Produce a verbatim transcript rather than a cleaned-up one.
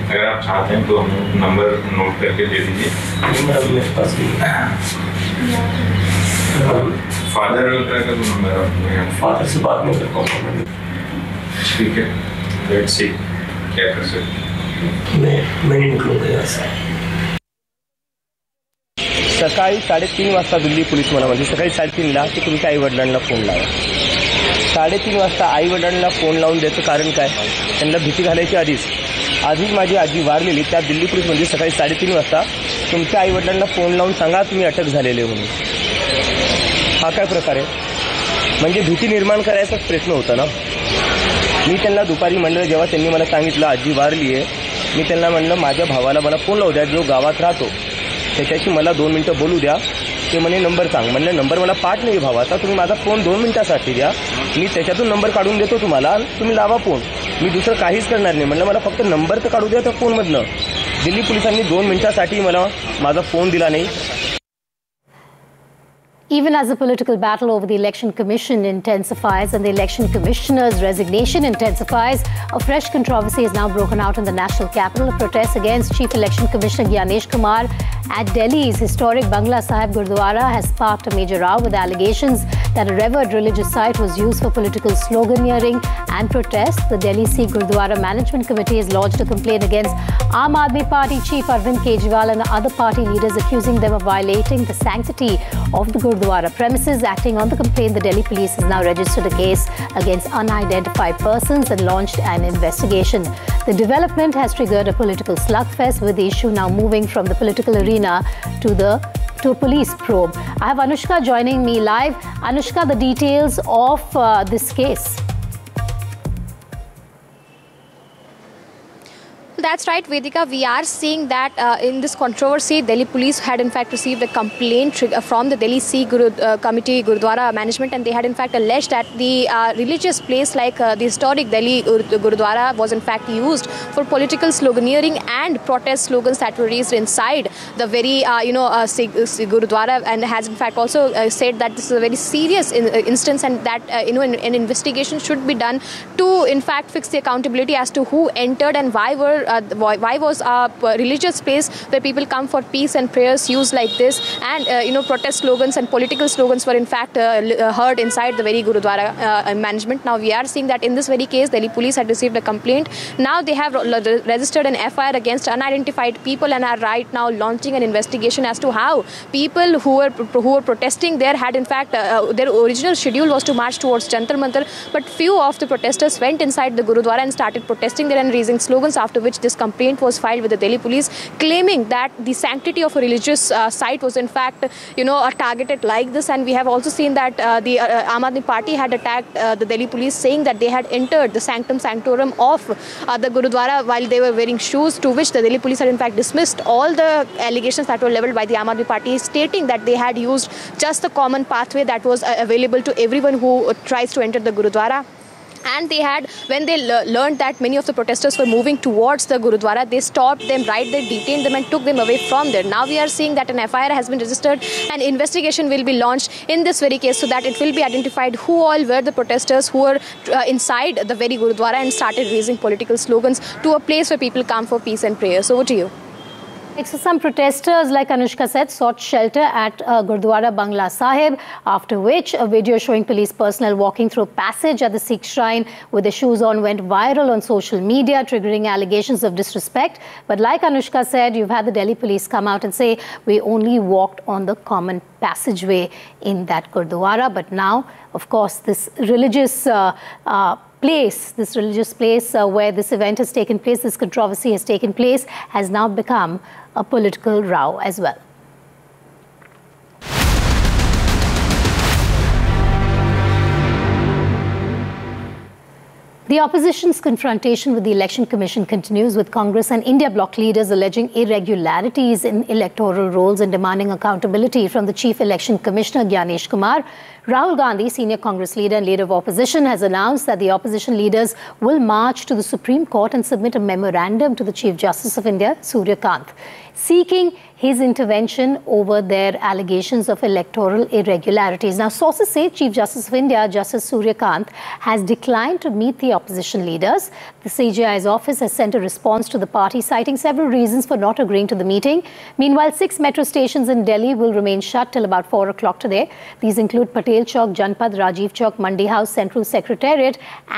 अगर आप चाहते हैं तो हम नंबर नोट करके दे दीजिए। मेरे पास भी फादर का तो नंबर है, फादर से बात नहीं कर पाऊंगा। ठीक है, लेट्स सी क्या कर सकते। मैं मैं नहीं निकलूंगा यहाँ से। सकाळी साडेतीन वाजता दिल्ली पोलीस मला म्हणजे सकाळी साडेतीनला की तुमच्या आईवडिलांना फोन लावा. साडेतीन वाजता आईवडिलांना फोन लावून द्यायचं कारण काय, त्यांना भीती घालायची आधीच आधीच माझी आजी वारलेली त्या दिल्ली पोलीस म्हणजे सकाळी साडेतीन वाजता तुमच्या आईवडिलांना फोन लावून सांगा तुम्ही अटक झालेले म्हणून. हा काय प्रकार आहे, म्हणजे भीती निर्माण करायचाच प्रयत्न होता ना. मी त्यांना दुपारी म्हणलं, जेव्हा त्यांनी मला सांगितलं आजी वारली आहे, मी त्यांना म्हणलं माझ्या भावाला मला फोन लावू द्या जो गावात राहतो, त्याच्याशी मला दोन मिनटं बोलू द्या. ते म्हणे नंबर सांग. म्हणलं नंबर मला पाठ नाही भावाचा, तुम्ही माझा फोन दोन मिनिटासाठी द्या, मी त्याच्यातून नंबर काढून देतो तुम्हाला, तुम्ही लावा फोन, मी दुसरं काहीच करणार नाही. म्हणलं मला फक्त नंबर तर काढू द्या त्या फोनमधनं. दिल्ली पोलिसांनी दोन मिनिटासाठी मला माझा फोन दिला नाही. Even as the political battle over the Election Commission intensifies and the Election Commissioner's resignation intensifies, a fresh controversy has now broken out in the national capital. A protest against Chief Election Commissioner Gyanesh Kumar at Delhi's historic Bangla Sahib Gurdwara has sparked a major row with allegations that a revered religious site was used for political sloganeering and protest. The Delhi Sikh Gurdwara Management Committee has lodged a complaint against Aam Aadmi Party Chief Arvind Kejriwal and other party leaders, accusing them of violating the sanctity of the Gurdwara premises. Acting on the complaint, the Delhi police has now registered a case against unidentified persons and launched an investigation. The development has triggered a political slugfest, with the issue now moving from the political arena to the to a police probe. I have Anushka joining me live. Anushka, the details of uh, this case. That's right, Vedika. We are seeing that uh, in this controversy, Delhi police had in fact received a complaint from the Delhi Sikh Guru, uh, Committee Gurdwara management, and they had in fact alleged that the uh, religious place like uh, the historic Delhi Gurdwara was in fact used for political sloganeering and protest slogans that were raised inside the very uh, you know uh, Sikh, Sikh Gurdwara, and has in fact also uh, said that this is a very serious in, uh, instance, and that uh, you know an, an investigation should be done to in fact fix the accountability as to who entered and why were Uh, why, why was a religious place where people come for peace and prayers used like this, and uh, you know protest slogans and political slogans were in fact uh, heard inside the very Gurudwara uh, management. Now we are seeing that in this very case, Delhi police had received a complaint. Now they have registered an F I R against unidentified people and are right now launching an investigation as to how people who were who were protesting there had in fact uh, their original schedule was to march towards Jantar Mantar, but few of the protesters went inside the Gurudwara and started protesting there and raising slogans, after which this complaint was filed with the Delhi police, claiming that the sanctity of a religious uh, site was in fact, you know, uh, targeted like this. And we have also seen that uh, the uh, Aam Aadmi Party had attacked uh, the Delhi police, saying that they had entered the sanctum sanctorum of uh, the Gurudwara while they were wearing shoes, to which the Delhi police had in fact dismissed all the allegations that were leveled by the Aam Aadmi Party, stating that they had used just the common pathway that was uh, available to everyone who uh, tries to enter the Gurudwara. And they had, when they le learned that many of the protesters were moving towards the Gurudwara, they stopped them right there, detained them and took them away from there. Now we are seeing that an F I R has been registered, an investigation will be launched in this very case, so that it will be identified who all were the protesters who were uh, inside the very Gurudwara and started raising political slogans to a place where people come for peace and prayer. So over to you. So some protesters, like Anushka said, sought shelter at uh, Gurdwara Bangla Sahib, after which a video showing police personnel walking through a passage at the Sikh shrine with their shoes on went viral on social media, triggering allegations of disrespect. But like Anushka said, you've had the Delhi police come out and say, we only walked on the common passageway in that Gurdwara. But now, of course, this religious uh, uh, place, this religious place uh, where this event has taken place, this controversy has taken place, has now become a political row as well. The opposition's confrontation with the Election Commission continues, with Congress and India bloc leaders alleging irregularities in electoral rolls and demanding accountability from the Chief Election Commissioner Gyanesh Kumar. Rahul Gandhi, senior Congress leader and leader of opposition, has announced that the opposition leaders will march to the Supreme Court and submit a memorandum to the Chief Justice of India, Surya Kant, seeking his intervention over their allegations of electoral irregularities. Now, sources say Chief Justice of India, Justice Surya Kant, has declined to meet the opposition leaders. The C J I's office has sent a response to the party, citing several reasons for not agreeing to the meeting. Meanwhile, six metro stations in Delhi will remain shut till about four o'clock today. These include Patel Chowk, Janpad, Rajiv Chowk, Mandi House, Central Secretariat,